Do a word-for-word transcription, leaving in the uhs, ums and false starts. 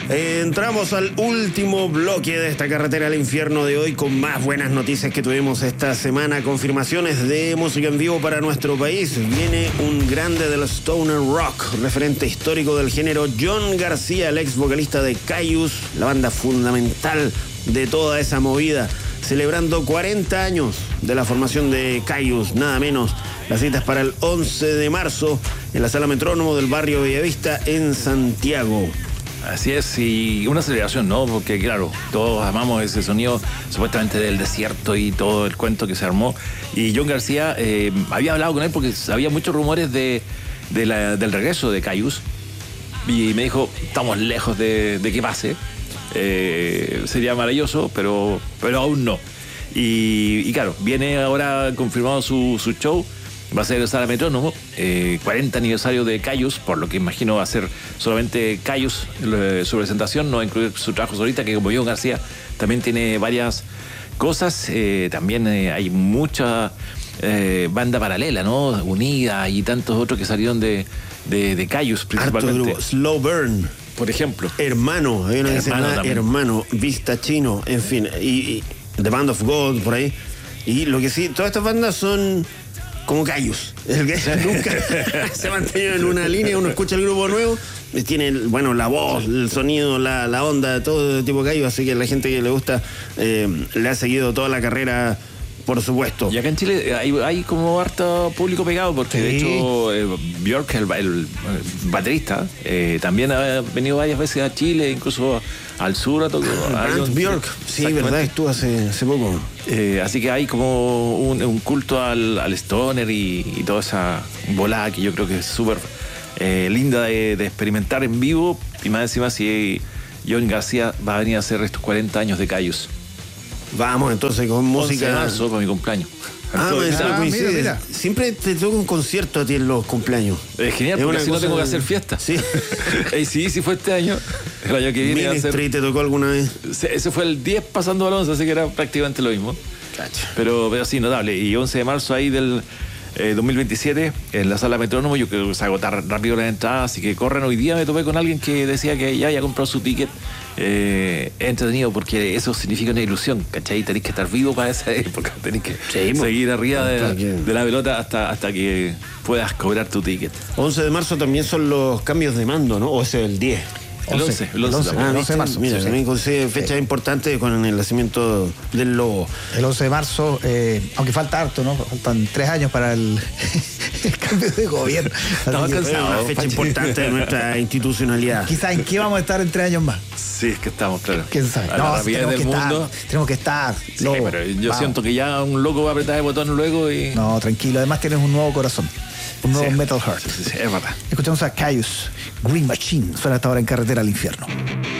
Entramos al último bloque de esta carretera al infierno de hoy con más buenas noticias que tuvimos esta semana. Confirmaciones de música en vivo para nuestro país. Viene un grande del stoner rock, referente histórico del género, John García, el ex vocalista de Kyuss, la banda fundamental de toda esa movida, celebrando cuarenta años de la formación de Kyuss, nada menos. La cita es para el once de marzo en la Sala Metrónomo del barrio Bellavista en Santiago. Así es, y una celebración, ¿no? Porque claro, todos amamos ese sonido supuestamente del desierto y todo el cuento que se armó. Y John García, eh, había hablado con él porque había muchos rumores de, de la, del regreso de Kyuss. Y me dijo, estamos lejos de, de que pase. Eh, sería maravilloso, pero, pero aún no. Y, y claro, viene ahora confirmado su, su show. Va a ser el Sala Metrónomo, eh, cuarenta aniversario de Kyuss, por lo que imagino va a ser solamente Kyuss eh, su presentación, no va a incluir su trabajo solista, que como John García también tiene varias cosas. Eh, también eh, hay mucha eh, banda paralela, ¿no? Unida y tantos otros que salieron de, de, de Kyuss principalmente. Slow Burn, por ejemplo. Hermano, hay una que se llama Hermano, Vista Chino, en fin, y, y The Band of God, por ahí. Y lo que sí, todas estas bandas son como Kyuss, el que nunca se ha mantenido en una línea. Uno escucha el grupo nuevo, tiene, bueno, la voz, el sonido, la, la onda, todo tipo de Kyuss, así que la gente que le gusta eh, le ha seguido toda la carrera, por supuesto. Y acá en Chile hay, hay como harto público pegado, porque sí. De hecho eh, Björk, el, el baterista, eh, también ha venido varias veces a Chile, incluso al sur a todo. Björk, sí, verdad, estuvo hace, hace poco. Eh, así que hay como un, un culto al, al stoner y, y toda esa volada que yo creo que es súper eh, linda de, de experimentar en vivo. Y más encima si John García va a venir a hacer estos cuarenta años de Kyuss. Vamos entonces con música. once de marzo para mi cumpleaños. Ah, ah mira, mira. Siempre te toca un concierto a ti en los cumpleaños. Es genial, es porque así no tengo que hacer fiesta. Sí. Hey, sí, sí fue este año. El año que viene. Ministry, ¿te tocó alguna vez? Ese fue el diez pasando al once, así que era prácticamente lo mismo. Cacho. Pero, pero sí, notable. Y once de marzo ahí del eh, dos mil veintisiete, en la Sala Metrónomo, yo creo que se agotar rápido la entrada, así que corran. Hoy día me topé con alguien que decía que ya había comprado su ticket. Eh, es entretenido porque eso significa una ilusión, ¿cachai? Tenés que estar vivo para esa época, tenés que sí, seguir arriba de, de la pelota hasta, hasta que puedas cobrar tu ticket. once de marzo también son los cambios de mando, ¿no? ¿O es el diez? El once, el once, ah, el once de marzo. Mira, sí, también coincide fecha sí. importante con el nacimiento del lobo. El once de marzo, eh, aunque falta harto, ¿no? Faltan tres años para el, el cambio de gobierno. Estamos cansados. Una fecha importante de nuestra institucionalidad. Quizás en qué vamos a estar en tres años más. Sí, es que estamos, claro. ¿Quién sabe? A no, la rapidez del mundo. Estar, tenemos que estar. Sí, lobo. Pero yo vamos. Siento que ya un loco va a apretar el botón luego y... No, tranquilo. Además tienes un nuevo corazón. Un nuevo sí. Metal Heart. Sí, sí, sí, es verdad. Escuchamos a Kyuss, Green Machine. Suena hasta ahora en Carretera al Infierno.